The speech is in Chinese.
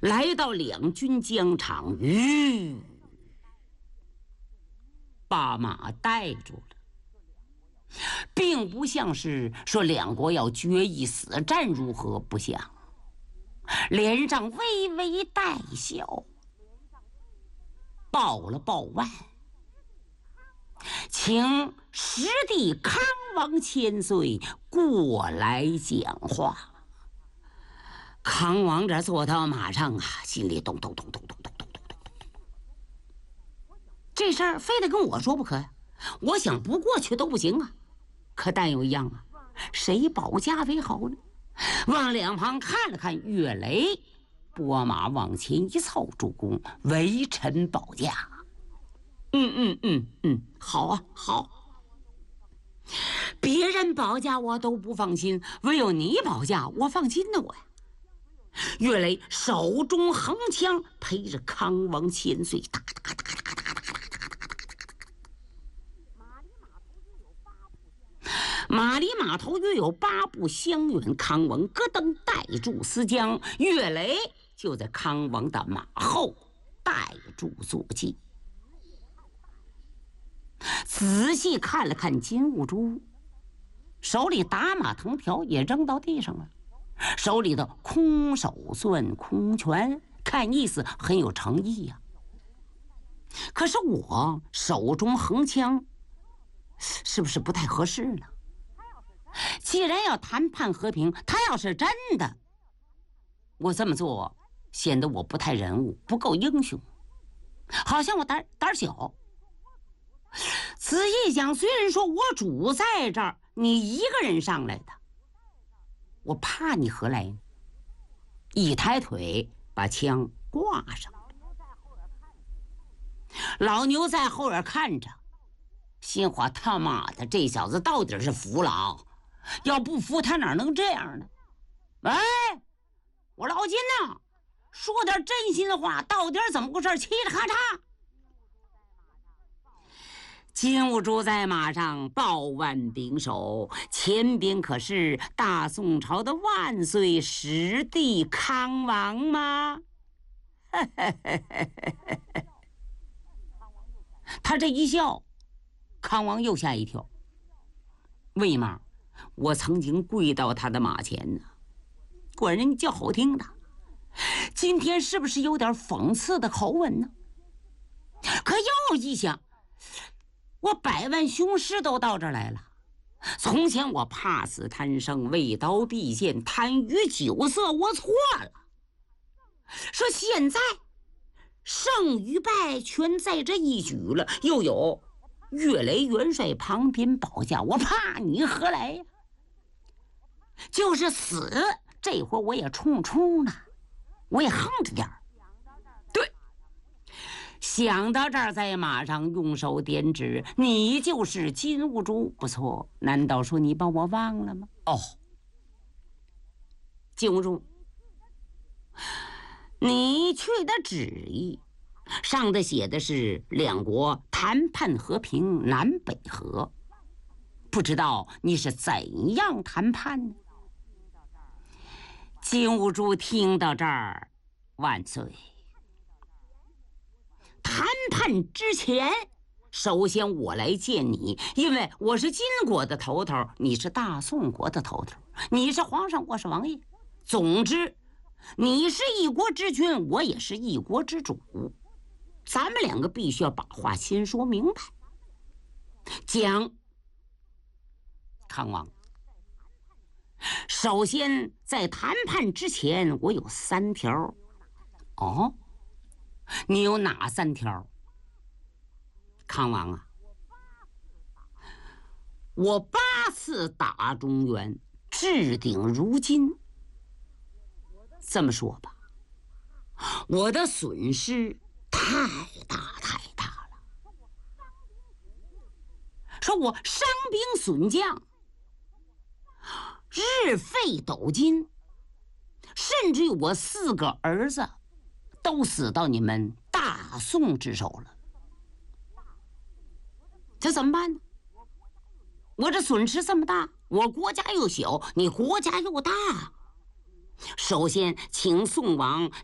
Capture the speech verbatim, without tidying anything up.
来到两军疆场，吁，把马带住了，并不像是说两国要决一死战如何，不像，脸上微微带笑，抱了抱腕，请实帝康王千岁过来讲话。康王这坐到马上啊，心里咚咚咚咚咚咚咚咚咚。这事儿非得跟我说不可呀！我想不过去都不行啊。可但有一样啊，谁保驾为好呢？往两旁看了看，岳雷拨马往前一凑，主公，微臣保驾。嗯嗯嗯嗯，好啊好。别人保驾我都不放心，唯有你保驾，我放心的我呀。岳雷手中横枪，陪着康王千岁，哒哒哒哒哒哒哒马离马头约有八步相远。康王咯噔带住丝缰，岳雷就在康王的马后带住坐骑。仔细看了看金兀术，手里打马藤条也扔到地上了，手里的空手攥空拳，看意思很有诚意呀、啊。可是我手中横枪，是不是不太合适呢？既然要谈判和平，他要是真的，我这么做显得我不太人物，不够英雄，好像我胆胆小。仔细想，虽然说我主在这儿，你一个人上来的，我怕你何来呢？一抬腿把枪挂上，老牛在后边看着，心话他妈的，这小子到底是服了啊！要不服他哪能这样呢？哎，我老金呐，说点真心的话，到底怎么回事？嘁哩咔嚓！金兀术在马上抱腕顶首，前边可是大宋朝的万岁实帝康王吗？他这一笑，康王又吓一跳。为嘛？我曾经跪到他的马前呢，管人叫好听的，今天是不是有点讽刺的口吻呢？可又一想，我百万雄师都到这儿来了，从前我怕死贪生，为刀必剑，贪于酒色，我错了。说现在胜与败全在这一举了，又有岳雷元帅旁边保驾，我怕你何来呀？就是死，这会儿我也冲冲呢，我也横着点儿。对，想到这儿，在马上用手点指，你就是金兀术，不错。难道说你把我忘了吗？哦，金兀术，你去的旨意上的写的是两国谈判和平，南北和，不知道你是怎样谈判呢？金兀术听到这儿，万岁！谈判之前，首先我来见你，因为我是金国的头头，你是大宋国的头头，你是皇上，我是王爷。总之，你是一国之君，我也是一国之主。咱们两个必须要把话先说明白。讲，康王，首先在谈判之前，我有三条。哦，你有哪三条？康王啊，我八次打中原，置顶如金。这么说吧，我的损失太大太大了。说我伤兵损将，日费斗金，甚至于我四个儿子都死到你们大宋之手了。这怎么办呢？我这损失这么大，我国家又小，你国家又大。首先，请宋王